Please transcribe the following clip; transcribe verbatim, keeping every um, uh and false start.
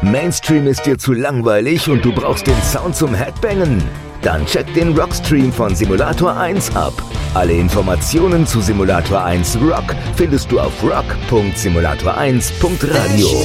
Mainstream ist dir zu langweilig und du brauchst den Sound zum Headbangen? Dann check den Rockstream von Simulator eins ab. Alle Informationen zu Simulator eins Rock findest du auf rock punkt simulator eins punkt radio.